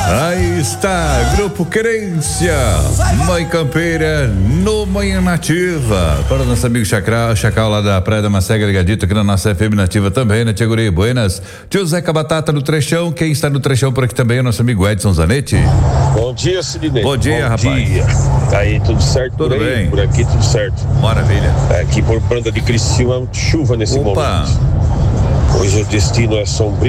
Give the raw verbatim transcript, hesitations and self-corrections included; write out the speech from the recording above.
Aí está, Grupo Querência, Mãe Campeira, no Manhã Nativa. Para o nosso amigo Chacal, Chacal lá da Praia da Macega, ligadito aqui na nossa F M Nativa também, né, Tia Guri? Buenas. Tio Zeca Batata no Trechão, quem está no Trechão por aqui também é o nosso amigo Edson Zanetti. Bom dia, Sidney. Bom dia, Bom rapaz. Dia. Tá aí tudo certo Tudo por aí? bem. Por aqui tudo certo. Maravilha. Aqui por Banda de Criciúma, chuva nesse Opa. momento. Hoje o destino é sombrio.